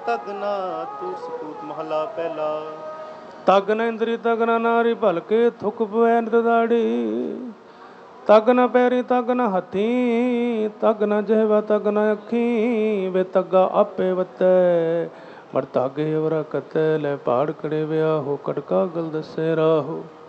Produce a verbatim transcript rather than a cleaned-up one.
ਤਗਨਾ ਤੂੰ ਸਪੂਤ ਮਹਲਾ ਪਹਿਲਾ। ਤਗ ਨ ਇੰਦਰੀ ਤਗ ਨ ਨਾਰੀ ਭਲਕੇ ਥੁਕ ਪਵੈ ਨਿਤ ਦਾੜੀ। ਤਗ ਨ ਪੈਰੀ ਤਗ ਨ ਹੱਥੀ ਤਗ ਨ ਜਿਹਵਾ ਤਗ ਨ ਅੱਖੀ। ਵੇ ਤੱਗਾ ਆਪੇ ਵਤੈ ਮਰ ਤਾਗੇ ਅਵਰਾ ਕਤੈ ਲੈ ਪਹਾੜ ਕੜੇ ਵਿਆਹੋ ਕਟਕਾ ਗਲ ਦੱਸੇ ਰਾਹੋ।